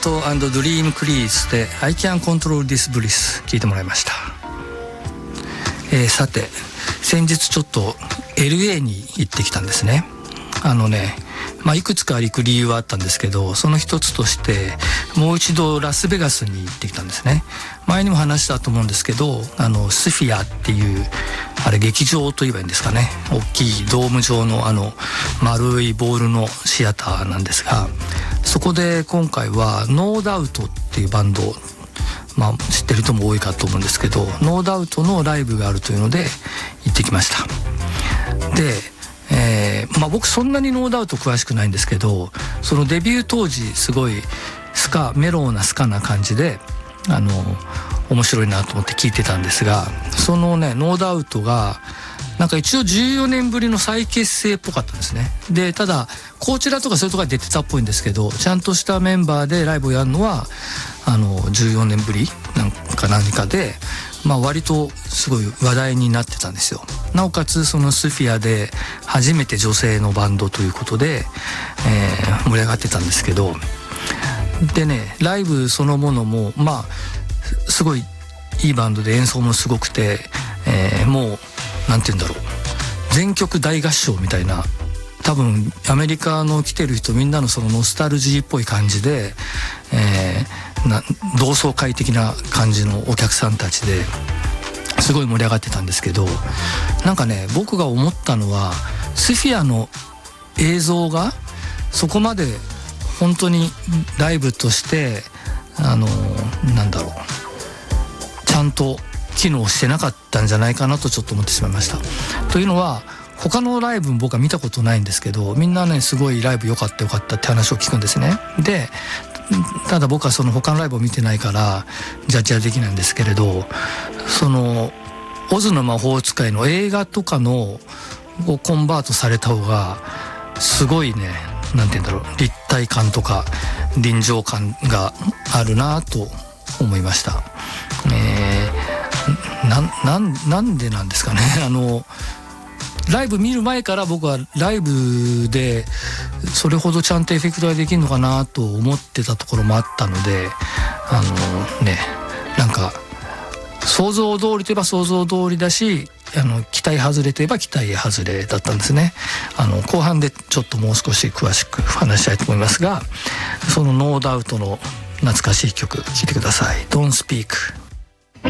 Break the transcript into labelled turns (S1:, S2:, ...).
S1: ドリームクリーズで I Can Control This Bliss 聞いてもらいました。さて先日ちょっと LA に行ってきたんですね。いくつか行く理由はあったんですけど、その一つとしてもう一度ラスベガスに行ってきたんですね。前にも話したと思うんですけど、スフィアっていう劇場といえばいいんですかね、大きいドーム状の丸いボールのシアターなんですが、そこで今回はノーダウトっていうバンド、知ってる人も多いかと思うんですけど、ノーダウトのライブがあるというので行ってきました。で僕そんなにノーダウト詳しくないんですけど、そのデビュー当時すごいメローなスカな感じで面白いなと思って聞いてたんですが、そのねノーダウトが一応14年ぶりの再結成っぽかったんですね。でただコーチェラとかそういうところに出てたっぽいんですけど、ちゃんとしたメンバーでライブをやるのは14年ぶり何かで、割とすごい話題になってたんですよ。なおかつそのスフィアで初めて女性のバンドということで、盛り上がってたんですけど、でねライブそのものもすごいいいバンドで演奏もすごくて、もうなんて言うんだろう、全曲大合唱みたいな、多分アメリカの来てる人みんなのそのノスタルジーっぽい感じで、同窓会的な感じのお客さんたちですごい盛り上がってたんですけど、僕が思ったのはスフィアの映像がそこまで本当にライブとしてちゃんと機能してなかったんじゃないかなとちょっと思ってしまいました。というのは他のライブも僕は見たことないんですけど、みんなねすごいライブ良かったって話を聞くんですね。でただ僕はその他のライブを見てないからジャッジはできないんですけれど、そのオズの魔法使いの映画とかのコンバートされた方がすごいね、立体感とか臨場感があるなと思いました。なんでなんですかね。ライブ見る前から僕はライブでそれほどちゃんとエフェクトができるのかなと思ってたところもあったので、想像通りといえば想像通りだし、期待外れといえば期待外れだったんですね。後半でちょっともう少し詳しく話したいと思いますが、そのノーダウトの懐かしい曲聴いてください。Don't Speak。